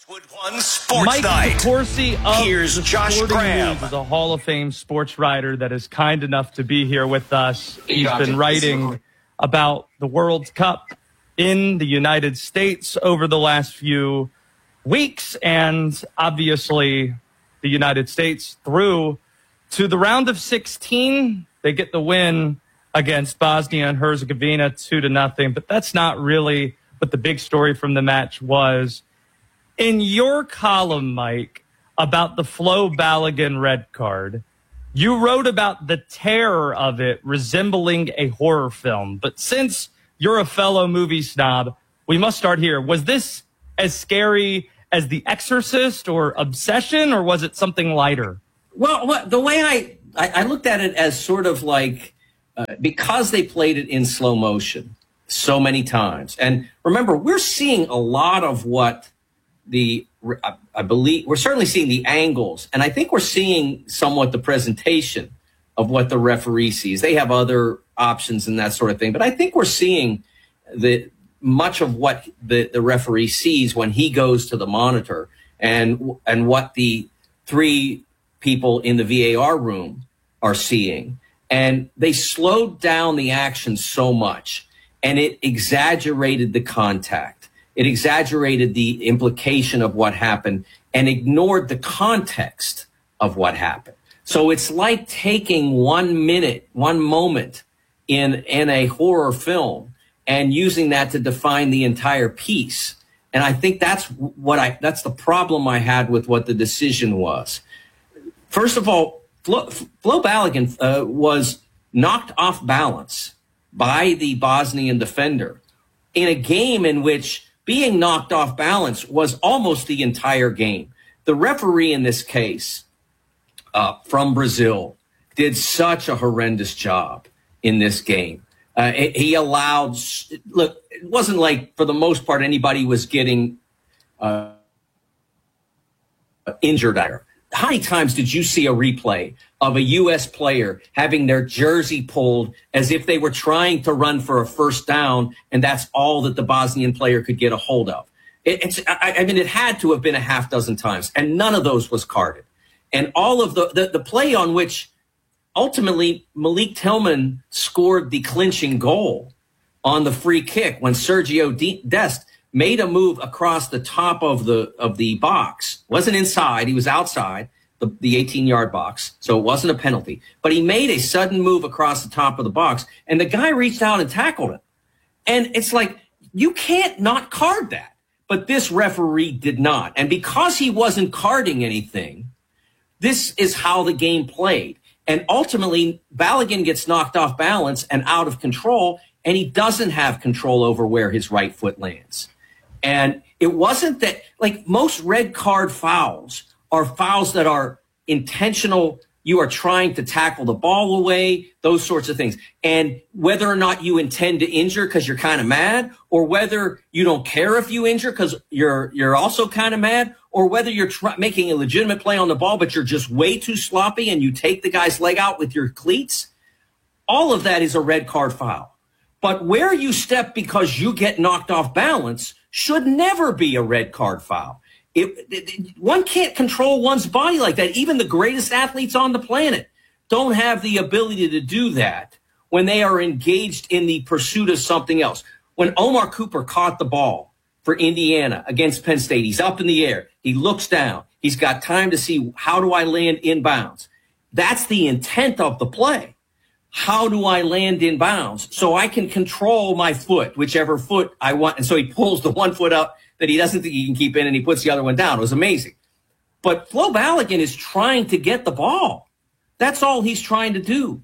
Westwood One Sports Mike Night. DeCourcy of Here's the Josh Sporting Graham. News is a Hall of Fame sports writer that is kind enough to be here with us. He's been writing about the World Cup in the United States over the last few weeks, and obviously the United States through to the round of 16. They get the win against Bosnia and Herzegovina 2-0, but that's not really what the big story from the match was. In your column, Mike, about the Flo Balogun red card, you wrote about the terror of it resembling a horror film. But since you're a fellow movie snob, we must start here. Was this as scary as The Exorcist or Obsession, or was it something lighter? Well, the way I looked at it as sort of like, because they played it in slow motion so many times. And remember, we're seeing a lot of what I believe we're certainly seeing the angles, and I think we're seeing somewhat the presentation of what the referee sees. They have other options and that sort of thing, but I think we're seeing much of what the referee sees when he goes to the monitor, and what the three people in the VAR room are seeing. And they slowed down the action so much, and it exaggerated the contact. It exaggerated the implication of what happened and ignored the context of what happened. So it's like taking 1 minute, one moment in a horror film and using that to define the entire piece. And I think that's the problem I had with what the decision was. First of all, Flo Balogun was knocked off balance by the Bosnian defender in a game in which being knocked off balance was almost the entire game. The referee in this case from Brazil did such a horrendous job in this game. He allowed, look, it wasn't like for the most part anybody was getting injured there. How many times did you see a replay of a U.S. player having their jersey pulled as if they were trying to run for a first down, and that's all that the Bosnian player could get a hold of? I mean, it had to have been a half dozen times, and none of those was carded. And all of the play on which ultimately Malik Tillman scored the clinching goal on the free kick when Sergio Dest made a move across the top of the box. Wasn't inside, he was outside the 18-yard box, so it wasn't a penalty. But he made a sudden move across the top of the box, and the guy reached out and tackled him. And it's like, you can't not card that. But this referee did not. And because he wasn't carding anything, this is how the game played. And ultimately, Balogun gets knocked off balance and out of control, and he doesn't have control over where his right foot lands. And it wasn't that, like, most red card fouls are fouls that are intentional. You are trying to tackle the ball away, those sorts of things. And whether or not you intend to injure because you're kind of mad, or whether you don't care if you injure because you're also kind of mad, or whether you're making a legitimate play on the ball, but you're just way too sloppy and you take the guy's leg out with your cleats, all of that is a red card foul. But where you step because you get knocked off balance should never be a red card foul. One can't control one's body like that. Even the greatest athletes on the planet don't have the ability to do that when they are engaged in the pursuit of something else. When Omar Cooper caught the ball for Indiana against Penn State, he's up in the air. He looks down. He's got time to see, how do I land inbounds? That's the intent of the play. How do I land in bounds so I can control my foot, whichever foot I want? And so he pulls the one foot up that he doesn't think he can keep in, and he puts the other one down. It was amazing. But Flo Balogun is trying to get the ball. That's all he's trying to do.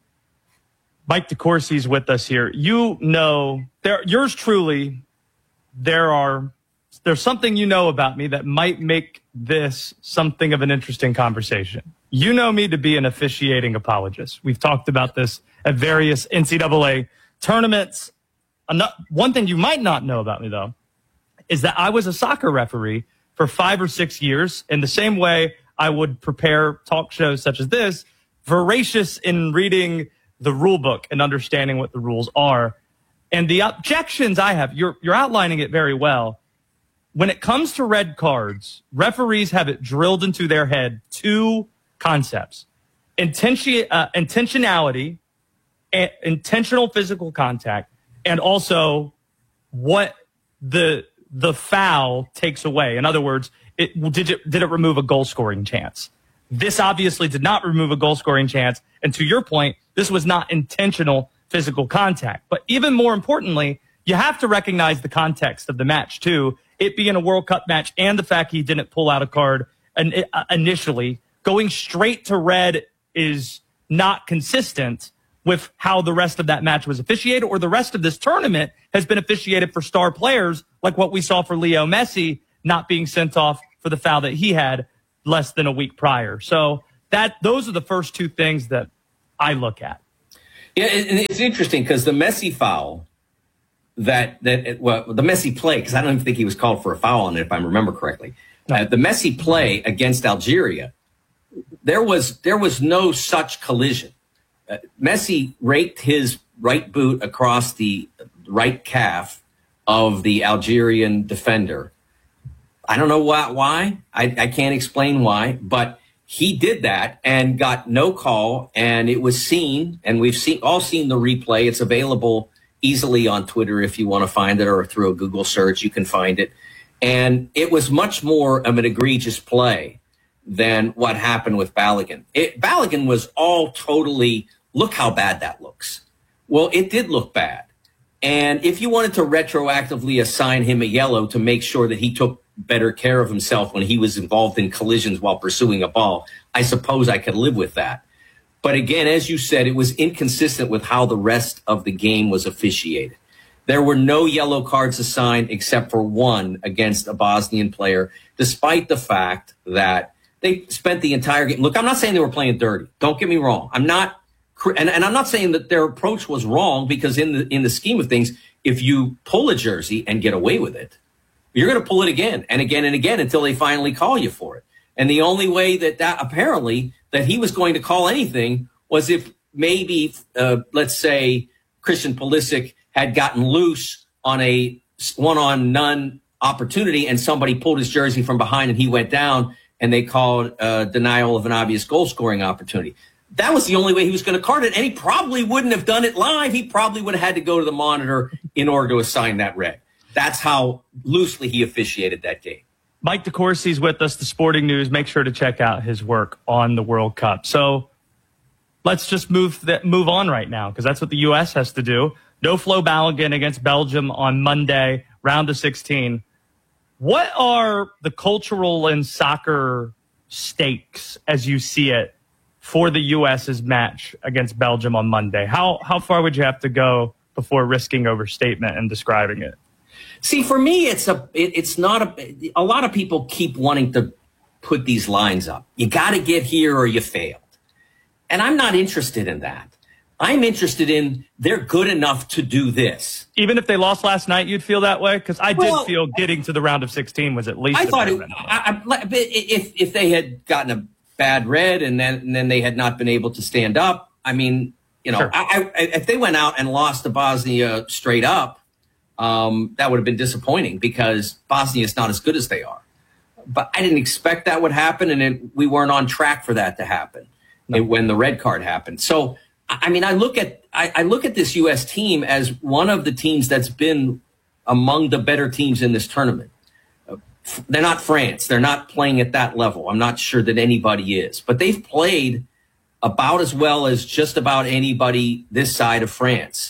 Mike DeCourcy's with us here. You know, yours truly, there's something you know about me that might make this something of an interesting conversation. You know me to be an officiating apologist. We've talked about this at various NCAA tournaments. One thing you might not know about me, though, is that I was a soccer referee for 5 or 6 years, in the same way I would prepare talk shows such as this, voracious in reading the rule book and understanding what the rules are. And the objections I have, you're outlining it very well. when it comes to red cards, referees have it drilled into their head 2 concepts: intentionality, intentional physical contact, and also what the foul takes away. In other words, did it remove a goal scoring chance? This obviously did not remove a goal scoring chance. And to your point, this was not intentional physical contact. But even more importantly, you have to recognize the context of the match too. It being a World Cup match and the fact he didn't pull out a card initially, going straight to red is not consistent with how the rest of that match was officiated, or the rest of this tournament has been officiated for star players, like what we saw for Leo Messi not being sent off for the foul that he had less than a week prior. So those are the first 2 things that I look at. Yeah, and it's interesting because the Messi foul, the Messi play, because I don't even think he was called for a foul on it, if I remember correctly. No. The Messi play against Algeria, there was no such collision. Messi raked his right boot across the right calf of the Algerian defender. I don't know why. I can't explain why, but he did that and got no call, and it was seen, and we've all seen the replay. It's available easily on Twitter if you want to find it, or through a Google search, you can find it. And it was much more of an egregious play than what happened with Balogun. Balogun was all totally, look how bad that looks. Well, it did look bad. And if you wanted to retroactively assign him a yellow to make sure that he took better care of himself when he was involved in collisions while pursuing a ball, I suppose I could live with that. But again, as you said, it was inconsistent with how the rest of the game was officiated. There were no yellow cards assigned except for one against a Bosnian player, despite the fact that they spent the entire game. Look, I'm not saying they were playing dirty. Don't get me wrong. I'm not, and I'm not saying that their approach was wrong, because in the scheme of things, if you pull a jersey and get away with it, you're going to pull it again and again and again until they finally call you for it. And the only way that apparently that he was going to call anything was if maybe, let's say, Christian Pulisic had gotten loose on a one-on-none opportunity and somebody pulled his jersey from behind and he went down, and they called denial of an obvious goal-scoring opportunity. That was the only way he was going to card it, and he probably wouldn't have done it live. He probably would have had to go to the monitor in order to assign that red. That's how loosely he officiated that game. Mike DeCourcy's with us, the Sporting News. Make sure to check out his work on the World Cup. So let's just move on right now, because that's what the U.S. has to do. No Flo Balogun against Belgium on Monday, round of 16. What are the cultural and soccer stakes as you see it for the U.S.'s match against Belgium on Monday? How far would you have to go before risking overstatement and describing it? See, for me, it's not a lot of people keep wanting to put these lines up. You got to get here or you failed. And I'm not interested in that. I'm interested in they're good enough to do this. Even if they lost last night, you'd feel that way? Because I did feel getting to the round of 16 was at least. I thought if they had gotten a bad red and then they had not been able to stand up, I mean, you know, sure. If they went out and lost to Bosnia straight up, that would have been disappointing, because Bosnia is not as good as they are. But I didn't expect that would happen, and we weren't on track for that to happen when the red card happened. So, I mean, I look at this U.S. team as one of the teams that's been among the better teams in this tournament. They're not France. They're not playing at that level. I'm not sure that anybody is. But they've played about as well as just about anybody this side of France.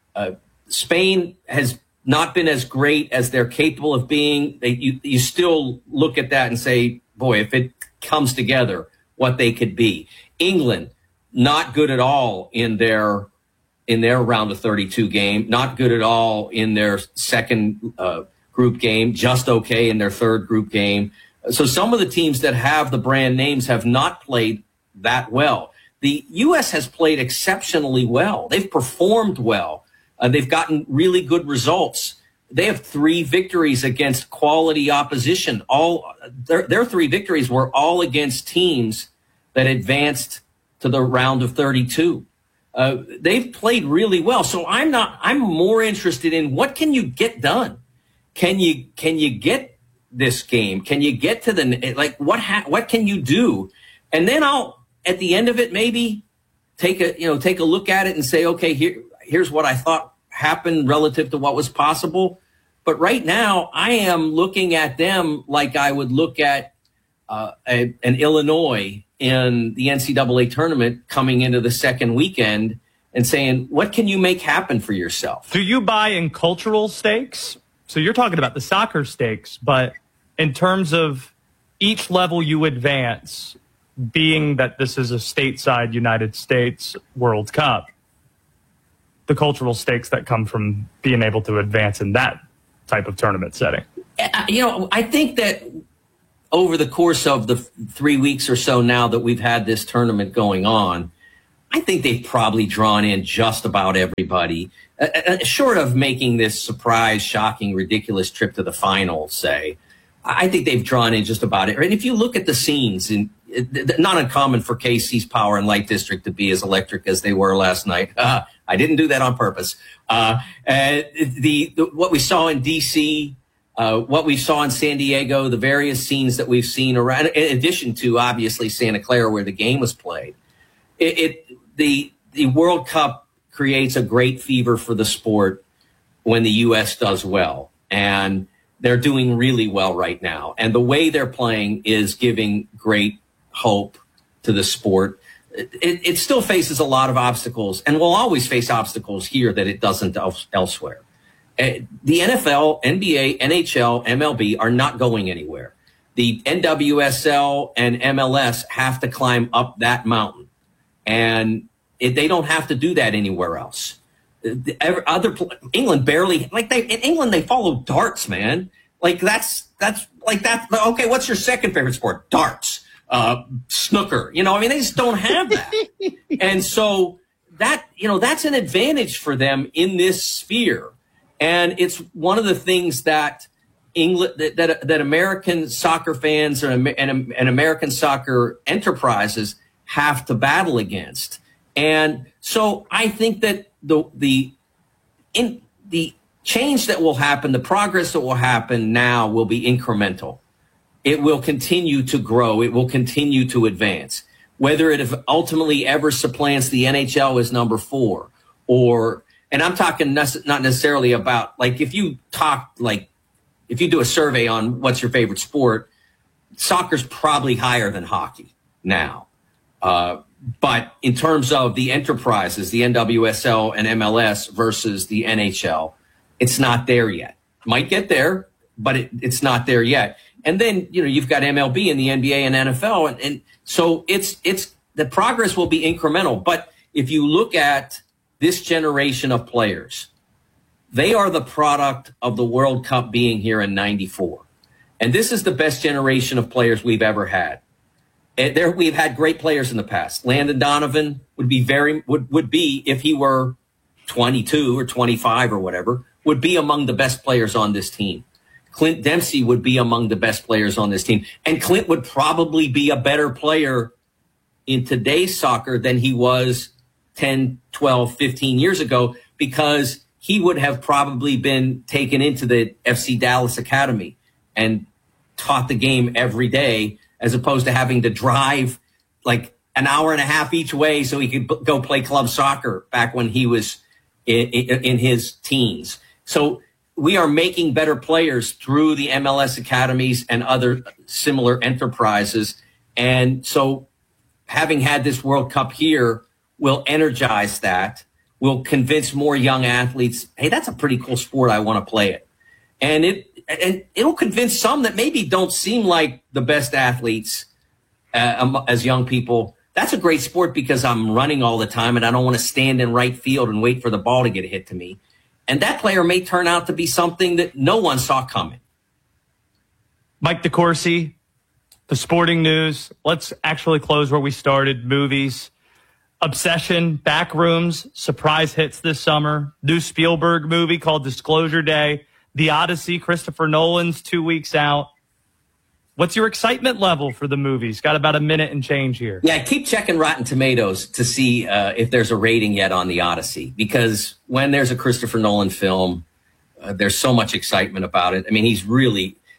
Spain has not been as great as they're capable of being. You still look at that and say, boy, if it comes together, what they could be. England, not good at all in their round of 32 game, not good at all in their second group game, just okay in their third group game. So some of the teams that have the brand names have not played that well. The U.S. has played exceptionally well. They've performed well. They've gotten really good results. They have 3 victories against quality opposition. All their 3 victories were all against teams that advanced to the round of 32. They've played really well. So I'm more interested in what can you get done? Can you get this game? Can you get to the, like, what can you do? And then I'll, at the end of it, maybe take a look at it and say, okay, here's what I thought happened relative to what was possible. But right now, I am looking at them like I would look at an Illinois in the NCAA tournament coming into the second weekend and saying, what can you make happen for yourself? Do you buy in cultural stakes? So you're talking about the soccer stakes, but in terms of each level you advance, being that this is a stateside United States World Cup, the cultural stakes that come from being able to advance in that type of tournament setting. I think that over the course of the 3 weeks or so now that we've had this tournament going on, I think they've probably drawn in just about everybody, short of making this surprise, shocking, ridiculous trip to the final, say. I think they've drawn in just about it. And if you look at the scenes, not uncommon for KC's Power and Light District to be as electric as they were last night. I didn't do that on purpose. What we saw in D.C., what we saw in San Diego, the various scenes that we've seen around, in addition to obviously Santa Clara where the game was played, the World Cup creates a great fever for the sport when the U.S. does well, and they're doing really well right now. And the way they're playing is giving great hope to the sport. It still faces a lot of obstacles, and will always face obstacles here that it doesn't elsewhere. The NFL, NBA, NHL, MLB are not going anywhere. The NWSL and MLS have to climb up that mountain, and they don't have to do that anywhere else. England barely, in England they follow darts, man. That's like that. Okay, what's your second favorite sport? Darts. Snooker, they just don't have that. And so that's an advantage for them in this sphere. And it's one of the things that that American soccer fans and American soccer enterprises have to battle against. And so I think that the change that will happen, the progress that will happen now will be incremental. It will continue to grow. It will continue to advance. Whether it ultimately ever supplants the NHL as number 4, and I'm talking not necessarily about, if you do a survey on what's your favorite sport, soccer's probably higher than hockey now. But in terms of the enterprises, the NWSL and MLS versus the NHL, it's not there yet. Might get there, but it's not there yet. And then, you've got MLB and the NBA and NFL. And so it's the progress will be incremental. But if you look at this generation of players, they are the product of the World Cup being here in '94. And this is the best generation of players we've ever had. We've had great players in the past. Landon Donovan would be, if he were 22 or 25 or whatever, would be among the best players on this team. Clint Dempsey would be among the best players on this team. And Clint would probably be a better player in today's soccer than he was 10, 12, 15 years ago, because he would have probably been taken into the FC Dallas Academy and taught the game every day, as opposed to having to drive like an hour and a half each way so he could go play club soccer back when he was in his teens. So we are making better players through the MLS academies and other similar enterprises. And so having had this World Cup here will energize that, will convince more young athletes, hey, that's a pretty cool sport, I want to play it. And it'll convince some that maybe don't seem like the best athletes as young people. That's a great sport because I'm running all the time and I don't want to stand in right field and wait for the ball to get hit to me. And that player may turn out to be something that no one saw coming. Mike DeCourcy, the sporting news. Let's actually close where we started. Movies. Obsession, Backrooms, surprise hits this summer. New Spielberg movie called Disclosure Day. The Odyssey, Christopher Nolan's 2 weeks out. What's your excitement level for the movies? Got about a minute and change here. Yeah, keep checking Rotten Tomatoes to see if there's a rating yet on The Odyssey. Because when there's a Christopher Nolan film, there's so much excitement about it. I mean, he's really...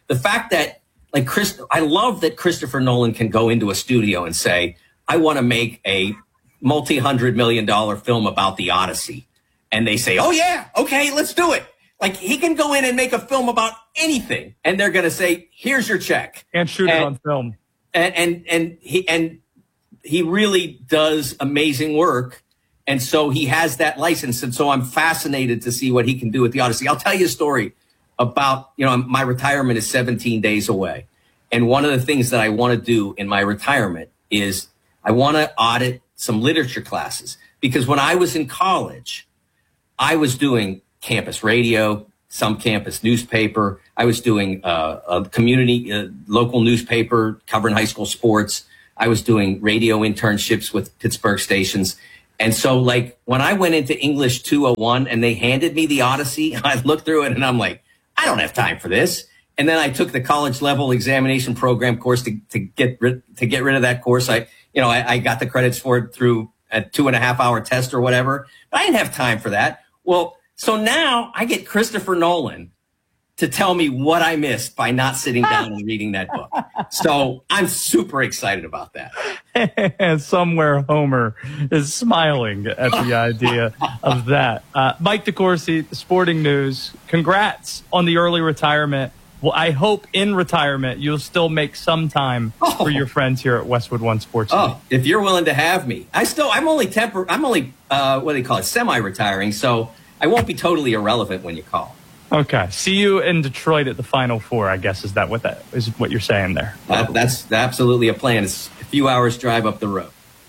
the fact that I love that Christopher Nolan can go into a studio and say, I want to make a multi-$100 million film about the Odyssey. And they say, oh yeah, okay, let's do it. Like, he can go in and make a film about anything, and they're going to say, here's your check. And shoot it on film. And he really does amazing work. And so he has that license. And so I'm fascinated to see what he can do with the Odyssey. I'll tell you a story about, my retirement is 17 days away. And one of the things that I want to do in my retirement is I want to audit some literature classes, because when I was in college, I was doing campus radio, some campus newspaper. I was doing a community, local newspaper covering high school sports. I was doing radio internships with Pittsburgh stations. And so, like, when I went into English 201 and they handed me the Odyssey, I looked through it and I'm like, I don't have time for this. And then I took the college level examination program course to get rid of that course. I got the credits for it through a 2.5-hour test or whatever. But I didn't have time for that. Well, so now I get Christopher Nolan to tell me what I missed by not sitting down and reading that book. So I'm super excited about that. And somewhere Homer is smiling at the idea of that. Mike DeCourcy, Sporting News, congrats on the early retirement. Well, I hope in retirement you'll still make some time for your friends here at Westwood One Sports. Oh, if you're willing to have me. I'm only what do they call it, semi-retiring, so I won't be totally irrelevant when you call. Okay. See you in Detroit at the Final Four, I guess. Is what you're saying there? That's absolutely a plan. It's a few hours drive up the road.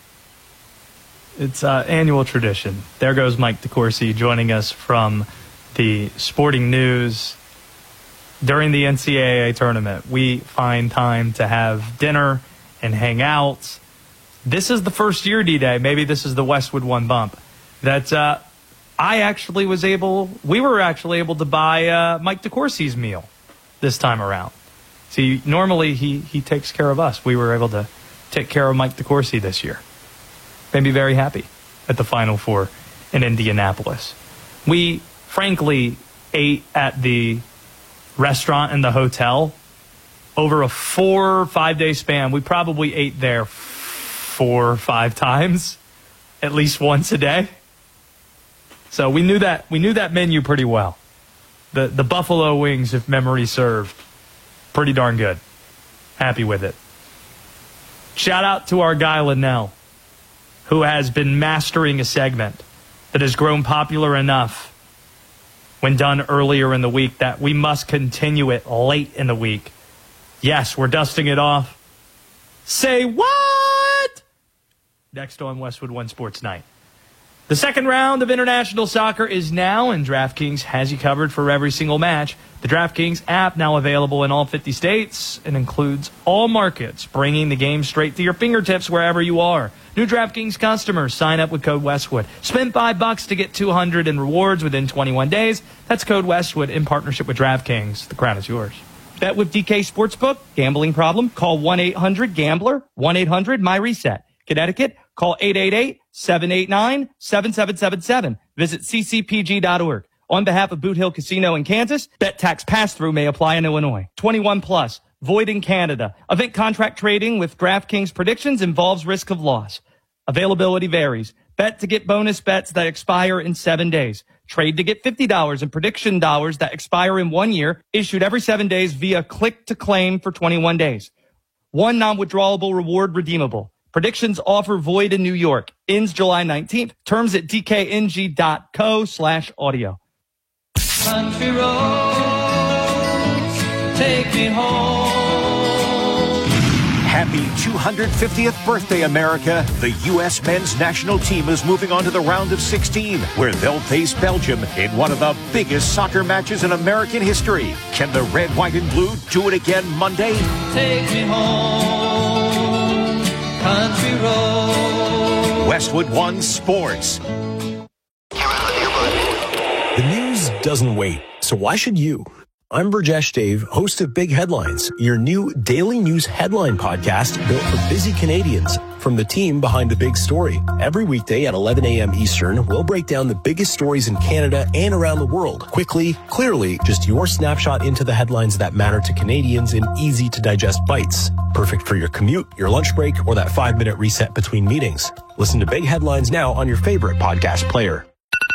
It's annual tradition. There goes Mike DeCourcy joining us from the Sporting News. During the NCAA tournament, we find time to have dinner and hang out. This is the first year, D-Day, maybe this is the Westwood One bump, that we were actually able to buy Mike DeCourcy's meal this time around. See, normally he takes care of us. We were able to take care of Mike DeCourcy this year. Made me very happy at the Final Four in Indianapolis. We, frankly, ate at the restaurant and the hotel over a 4 or 5 day span. We probably ate there 4 or 5 times, at least once a day. So we knew that menu pretty well. The buffalo wings, if memory served, pretty darn good. Happy with it. Shout out to our guy Linnell, who has been mastering a segment that has grown popular enough when done earlier in the week that we must continue it late in the week. Yes, we're dusting it off. Say what? Next on Westwood One Sports Night. The second round of international soccer is now, and DraftKings has you covered for every single match. The DraftKings app, now available in all 50 states, and includes all markets, bringing the game straight to your fingertips wherever you are. New DraftKings customers, sign up with code Westwood. Spend $5 to get $200 in rewards within 21 days. That's code Westwood in partnership with DraftKings. The crown is yours. Bet with DK Sportsbook. Gambling problem? Call 1-800-GAMBLER. 1-800-MyReset. Connecticut? Call 888-789-7777. Visit ccpg.org. On behalf of Boot Hill Casino in Kansas, bet tax pass-through may apply in Illinois. 21 plus. Void in Canada. Event contract trading with DraftKings predictions involves risk of loss. Availability varies. Bet to get bonus bets that expire in 7 days. Trade to get $50 in prediction dollars that expire in 1 year. Issued every 7 days via click to claim for 21 days. One non-withdrawable reward redeemable. Predictions offer void in New York. Ends July 19th. Terms at dkng.co/audio. Country roads, take me home. Happy 250th birthday, America. The U.S. men's national team is moving on to the round of 16, where they'll face Belgium in one of the biggest soccer matches in American history. Can the red, white, and blue do it again Monday? Take me home, country road. Westwood One Sports. The news doesn't wait, so why should you? I'm Burjesh Dave, host of Big Headlines, your new daily news headline podcast built for busy Canadians. From the team behind the big story. Every weekday at 11 a.m. Eastern, we'll break down the biggest stories in Canada and around the world. Quickly, clearly, just your snapshot into the headlines that matter to Canadians in easy-to-digest bites. Perfect for your commute, your lunch break, or that 5-minute reset between meetings. Listen to Big Headlines now on your favorite podcast player.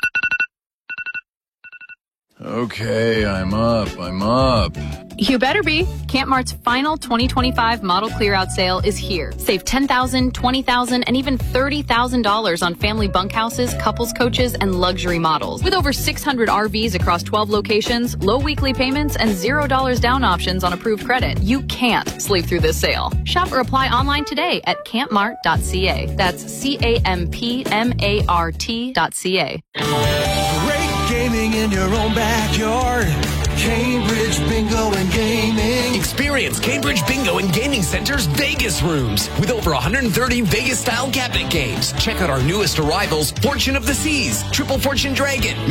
Okay, I'm up. You better be. Campmart's final 2025 model clear-out sale is here. Save $10,000, $20,000, and even $30,000 on family bunkhouses, couples coaches, and luxury models. With over 600 RVs across 12 locations, low weekly payments, and $0 down options on approved credit, you can't sleep through this sale. Shop or apply online today at campmart.ca. That's CAMPMART.ca. Gaming in your own backyard. Cambridge Bingo and Gaming. Experience Cambridge Bingo and Gaming Center's Vegas rooms with over 130 Vegas-style cabinet games. Check out our newest arrivals, Fortune of the Seas, Triple Fortune Dragon,